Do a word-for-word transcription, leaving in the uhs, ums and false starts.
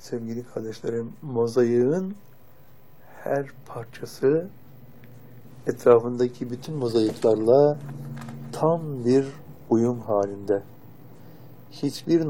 Sevgili kardeşlerim, mozaiğin her parçası etrafındaki bütün mozaiklerle tam bir uyum halinde. Hiçbir